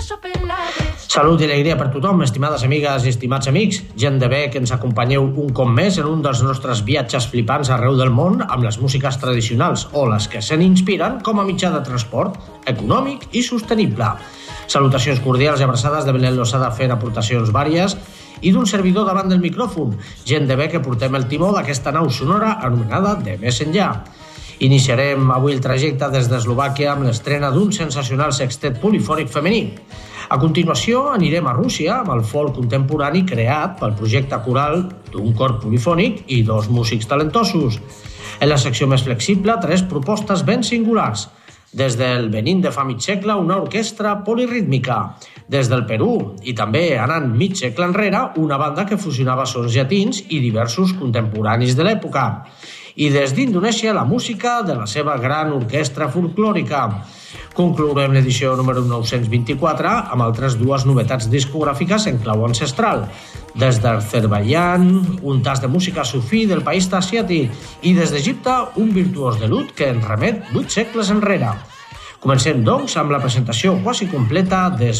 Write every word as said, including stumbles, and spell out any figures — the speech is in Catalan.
Salut i alegria per tothom, estimades amigues i estimats amics. Gent de bé que ens acompanyeu un cop més en un dels nostres viatges flipants arreu del món amb les músiques tradicionals o les que se n'inspiren com a mitjà de transport econòmic i sostenible. Salutacions cordials i abraçades de Belén Losada fent aportacions vàries i d'un servidor davant del micròfon, gent de bé que portem el timó d'aquesta nau sonora anomenada de Més Enllà. Iniciarem avui el trajecte des d'Eslovàquia amb l'estrena d'un sensacional sextet polifònic femení. A continuació anirem a Rússia amb el folk contemporani creat pel projecte coral d'un cor polifònic i dos músics talentosos. En la secció més flexible, tres propostes ben singulars. Des del Benín de fa mig segle, una orquestra polirítmica. Des del Perú, i també anant mig segle enrere, una banda que fusionava sons llatins i diversos contemporanis de l'època. I des d'Indonèsia, la música de la seva gran orquestra folclòrica. Conclourem l'edició número nou-cents vint-i-quatre amb altres dues novetats discogràfiques en clau ancestral. Des d'Azerbaidjan, un tas de música sufí del país asiàtic i des d'Egipte, un virtuós de l'ud que ens remet vuit segles enrere. Comencem, doncs, amb la presentació quasi completa de